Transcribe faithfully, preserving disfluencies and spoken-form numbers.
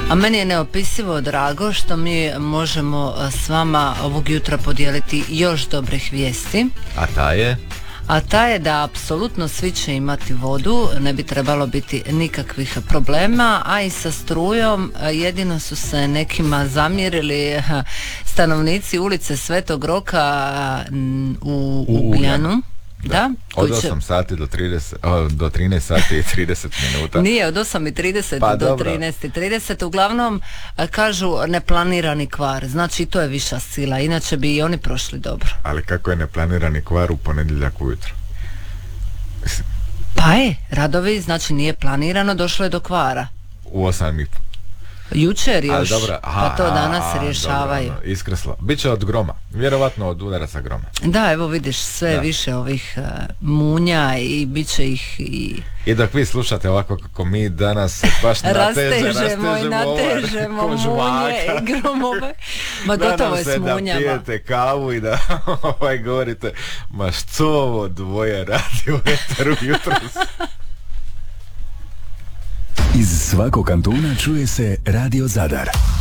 A meni je neopisivo drago što mi možemo s vama ovog jutra podijeliti još dobrih vijesti. A ta je? A ta je da apsolutno svi će imati vodu, ne bi trebalo biti nikakvih problema, a i sa strujom jedino su se nekima zamjerili stanovnici ulice Svetog Roka u, u Ugljanu. Da. Da. Od osam sati do trideset, o, do trinaest sati i trideset minuta. Nije, od osam i trideset pa, do dobro. trinaest i trideset. Uglavnom, kažu neplanirani kvar. Znači, to je viša sila. Inače bi i oni prošli dobro. Ali kako je neplanirani kvar u ponedjeljak ujutro? Pa je, radovi, znači nije planirano, došlo je do kvara. U osam i po. Jučer još, dobra, aha, pa to danas a, rješavaju. Dobro, ono, iskrslo. Biće od groma, vjerovatno od udaraca groma. Da, evo vidiš sve da. više ovih uh, munja i bit će ih i... I dok vi slušate ovako kako mi danas baš nateže, rastežemo i natežemo munje i gromove. Ma gotovo je s munjama. Da pijete kavu i da ovaj govorite, ma što ovo dvoje radi u eteru jutros. Iz svakog kantuna čuje se Radio Zadar.